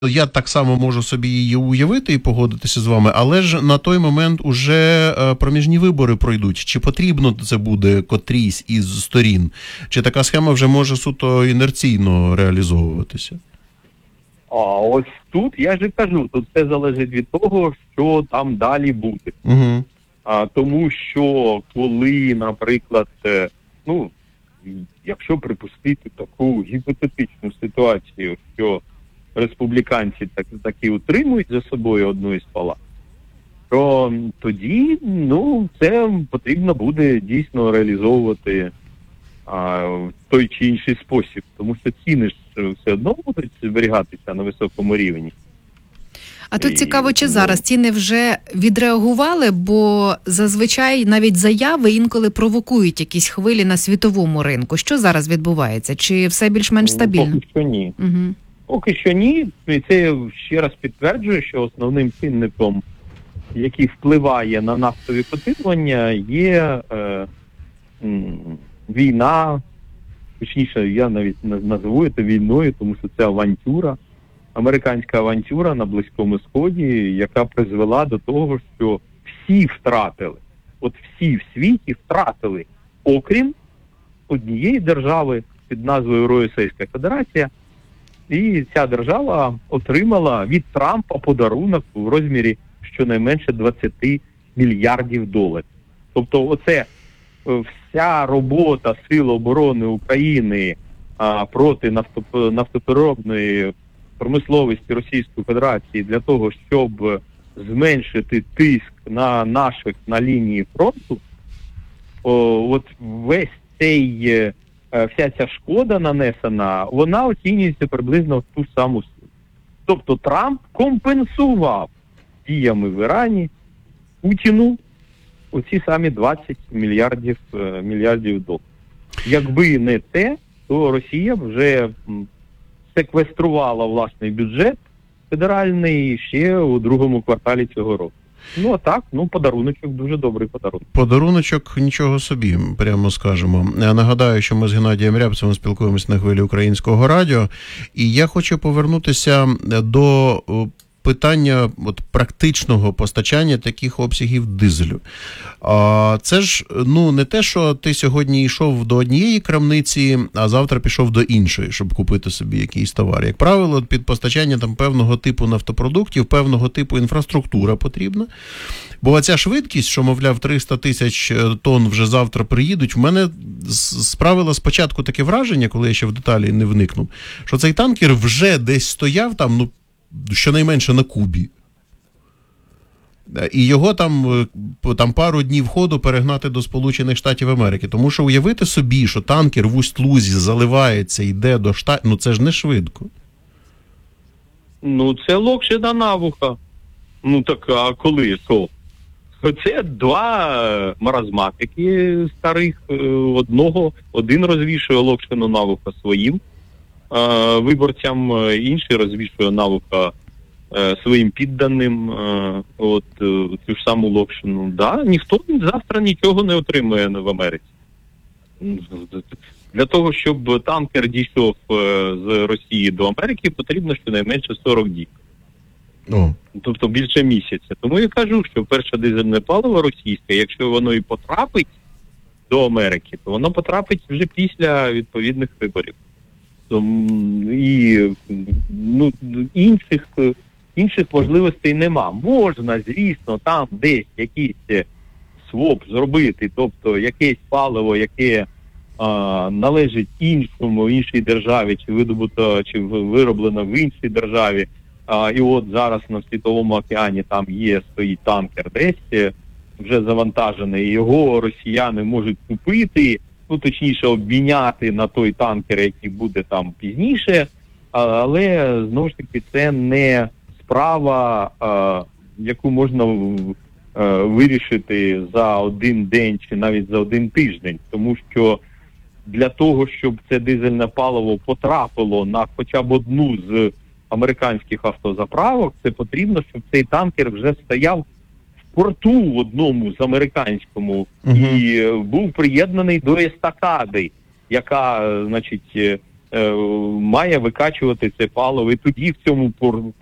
Я так само можу собі її уявити і погодитися з вами, але ж на той момент уже проміжні вибори пройдуть. Чи потрібно це буде котрійсь із сторін? Чи така схема вже може суто інерційно реалізовуватися? А ось тут, я ж і кажу, тут все залежить від того, що там далі буде. Угу. Тому що коли, наприклад, якщо припустити таку гіпотетичну ситуацію, що республіканці таки утримують за собою одну із палат, то тоді, це потрібно буде дійсно реалізовувати в той чи інший спосіб, тому що ціни ж все одно будуть зберігатися на високому рівні. А тут цікаво, чи зараз ціни вже відреагували, бо зазвичай навіть заяви інколи провокують якісь хвилі на світовому ринку. Що зараз відбувається? Чи все більш-менш стабільно? Поки що ні. Угу. Поки що ні. І це ще раз підтверджує, що основним чинником, який впливає на нафтові котирування, є війна. Точніше, я навіть називаю це війною, тому що це авантюра. Американська авантюра на Близькому Сході, яка призвела до того, що всі втратили. От всі в світі втратили, окрім однієї держави під назвою Російська Федерація. І ця держава отримала від Трампа подарунок в розмірі щонайменше 20 мільярдів доларів. Тобто оце вся робота Сил оборони України проти нафтопереробної промисловості Російської Федерації для того, щоб зменшити тиск на лінії фронту, от весь вся ця шкода нанесена, вона оцінюється приблизно в ту саму суму. Тобто Трамп компенсував діями в Ірані Путіну оці самі 20 мільярдів доларів. Якби не те, то Росія вже секвеструвала власний бюджет федеральний ще у другому кварталі цього року. А так, подаруночок, дуже добрий подарунок. Подаруночок нічого собі, прямо скажемо. Я нагадаю, що ми з Геннадієм Рябцевим спілкуємося на хвилі Українського радіо, і я хочу повернутися до питання практичного постачання таких обсягів дизелю. Це ж, не те, що ти сьогодні йшов до однієї крамниці, а завтра пішов до іншої, щоб купити собі якийсь товар. Як правило, під постачання певного типу нафтопродуктів, певного типу інфраструктура потрібна. Бо ця швидкість, що, мовляв, 300 тисяч тонн вже завтра приїдуть, в мене справило спочатку таке враження, коли я ще в деталі не вникнув, що цей танкер вже десь стояв там, щонайменше на Кубі. І його там пару днів ходу перегнати до Сполучених Штатів Америки. Тому що уявити собі, що танкер в Усть-Лузі заливається, йде до Штатів, це ж не швидко. Це локшина на вуха. Так, а коли? Що? Це два маразматики старих. Один розвішує локшину на вуха своїм виборцям, інший розвішує на вуха своїм підданим цю ж саму локшину. Ніхто завтра нічого не отримує в Америці. Для того, щоб танкер дійшов з Росії до Америки, потрібно щонайменше 40 діб. Тобто більше місяця. Тому я кажу, що перше дизельне паливо російське, якщо воно і потрапить до Америки, то воно потрапить вже після відповідних виборів. І інших можливостей нема. Можна, звісно, там десь якийсь своп зробити, тобто якесь паливо, яке належить іншій державі, чи видобуто, чи вироблено в іншій державі. І от зараз на Світовому океані там стоїть танкер десь, вже завантажений, його росіяни можуть купити, точніше обміняти на той танкер, який буде там пізніше, але, знову ж таки, це не справа, яку можна вирішити за один день чи навіть за один тиждень, тому що для того, щоб це дизельне паливо потрапило на хоча б одну з американських автозаправок, це потрібно, щоб цей танкер вже стояв в порту в одному з американському і був приєднаний до естакади, яка, має викачувати це паливо, і тоді в цьому